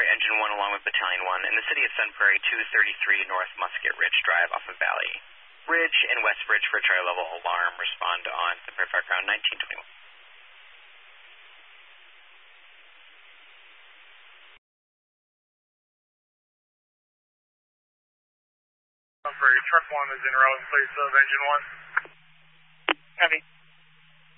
Engine 1 along with Battalion 1 in the city of Sun Prairie, 233 North Musket Ridge Drive off of Valley Ridge and West Ridge for a tri-level alarm. Respond on Sun Prairie Fire Ground 1921. Sun Prairie, Truck 1 is in route in place of Engine 1. Copy.